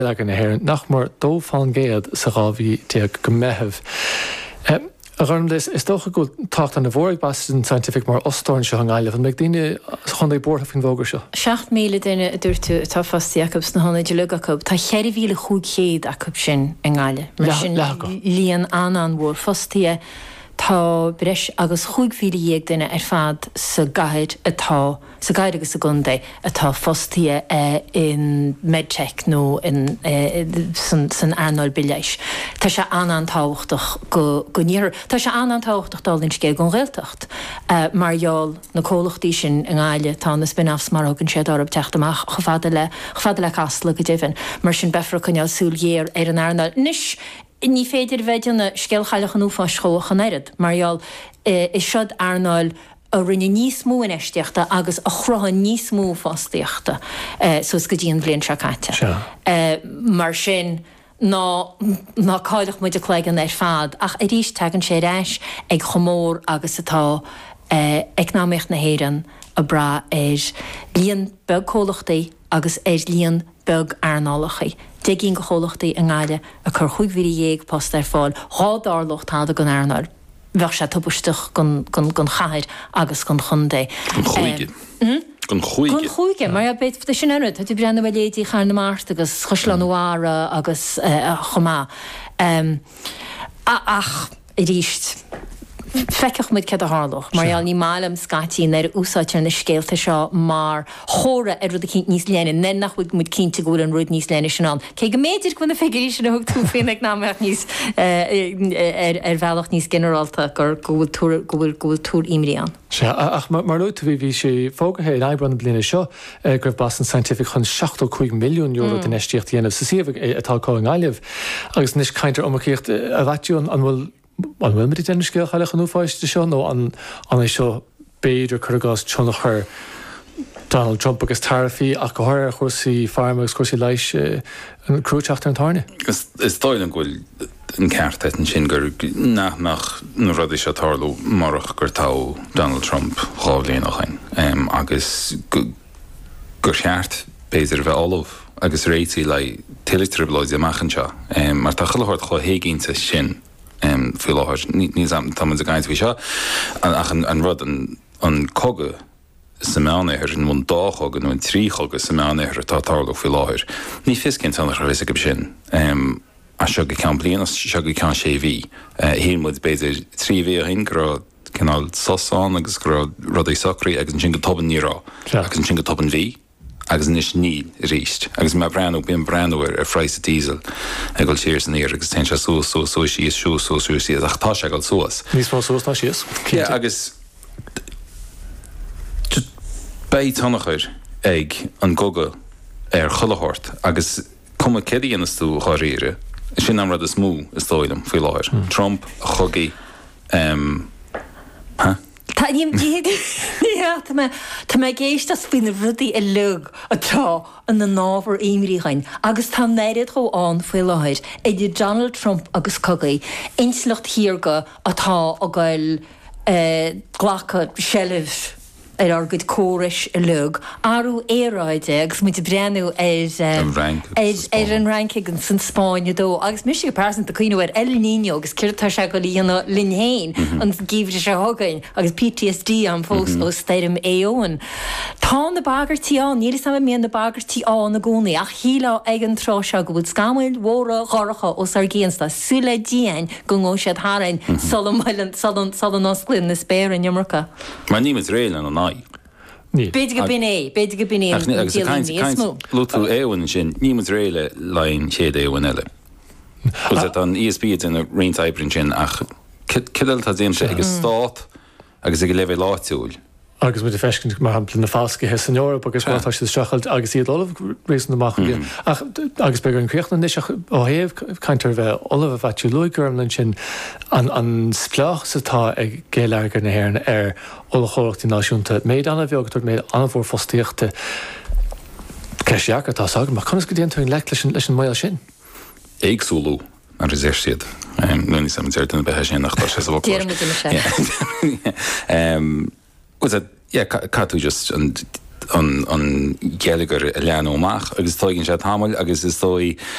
legan na hhéir nach mar dófáin géad sa rábhí déag go methebh. Is toch go tacht an na bhór bas an scientific mar ostáin se hangáileh an meid daine chun é bortha fin bhógar seo. 7 míle duine dúirtu tá fast Jacobs na hána de Lugacob, Tá 4,500 acu sin an gáile. Mar sin líon an bhór fostia tá breis agus 5,000 duine fad sa gaiid atá sa gaiid agus sa gundé atá fostia in medtech nó in san Arnold Bileis. Tá se an táhachtach go níor. Tá se an táhachtach dálinn cé gon réaltacht. Marall na cólachtaí sin an gáile tá na spin-offs mar agan siad orb techt amach chofada le casla go ddifin. Mar sin befra chuneal súlhéir an Arnold. Nis ní féidir bheitna scéalchailech an úfá scóach an éad. Marall is siad Arnold a rinne níos mú in eisteachta agus a chrotha níos mú fástaíochta sos go dtíon bblion se caite. Mar sin ná cáilech muid a chléigen fad ach a rís tegann sé réis ag chomór agus atá eicnáíocht na héireann a bra líon beg cólachtaí agus líon beg arnálachaí. Déginn go cholachtaí an gáile a chur 5,000 post fáil hádárlocht táda gon Arnold. Bheith sé tubuisteach gon chaid agus gon chundé. Gon chuige. Mar a beit fta sin anad, tú brenn bhfuil létí char na mást agus choslanúára agus chomá. Ach i ríist. Feiceach muid cead a hálach, mar ní málam scatíín ar úsáte na scéalta seo mar chóra rud a cinint níos léana, nen nach bhfuil muid cinnte gúil an rud níos léana sin an. Cé go méidir chun na figurí sin thug tú féinnig námeach níos bhealach níos generalta gur gúil túr imríán. Ach mar luta bhí sé fógathe in Eibran bliana seo gribh Boston Scientific chun 65 milliún euro den eisteocht dhéanamh sa siomh atá cáin gáileh, agus níos caiintear amachíocht a bhaitiún an bhfuil an bhfuil marí dénne scéal chaile an úfáiste seo nó an é seo béidir chugás tena chur Donald Trump agus tarfaí ach go háir chuirsaí farm agus chuirsaí leis an cruúteachta an tarne. Is dáil an ghfuil an ceart an sin gur nach na rudí se tarlú marach gur tá Donald Trump chábhlíonach agus gur cheart béidir bheith olah agus réití le tiltribláid amachchan seo mar tá chulairt chu héigínta sin fi láthir níos am tá a gaiint bhí seo an rud an coga sa meánéir an mún dáchogan nó an tríchoga sa meánéir tá tarlach fi láthir. Ní fiscinn tanna réise go sin a seo go cean bliana seo go cean sé bhí. Híon mud beidir 3 bhí hin gur cinál sosán agus gur rudaí sacraí agus an sin go toban nírá agus an sin go toban bhí. Agus níos ní ríist. Agus me brenn bíon brennúir ar freis a diesel ag goil siir san íir agus ten se sú síos ach tá se gáil suas. Níos fá suas tá síos? Agus bé tannachir ag an goga ar chulahort agus cuma cedí anas tú choíire sin am rud is mú is dóilm faoi láthir. Trump a chogaí Tá mé géistas faoin rudaí i lug atá an na nábhar éimríchain, agus tá néad choán faoi láthir idir Donald Trump agus cogaí inslecht hiarga atá a gail ghlacha sellibh ar gud córis i lug. Arú éráide agus muid brenn ar an ranking an san Spáine dó. Agus mis go perint a chuoine ar El Niño agus cirtá se go líonna linhéin an gíomhre se hagain agus PTSD an fós ó stairim éoan. Tá na bagartíán, níl sam míon na bagartíán na gcónaí ach híla ag an trá se go bhfuil scamuil mhóra gharacha ó sargéansta súla díain go ngó siad hárain salan osglin na spéir an Iomracha. Mar ní réil an ná. Beidir go bin agus lútú éhain sin nímas réile lein chéad éhain eile. Chus an ESB in a réontaibrin sin ach cidal tá déim se agus stát agus ag leibh láitiúil. Agus muid fescin mar hapla na fáscathe san Eorp agus mátá sé strachelt agus iad olah rééis amach agus begur an críochna níos ó héamh caiintear bheith olah bhaitú luigurm sin an spleach satá ag géilegar na hhéirn ar olachóireachtaí náisiúnta méid anna bheogtar méid anna bhór fostíochta ceisiachar tá sagan, mar chunas go dtíon leis an maiil sin. Éagsúlú an is siad. Nuní sam deirtain bethe sin nach tá sé bh. Catú just an an gealagar a leanóach agus tágann sé tamil agus is dói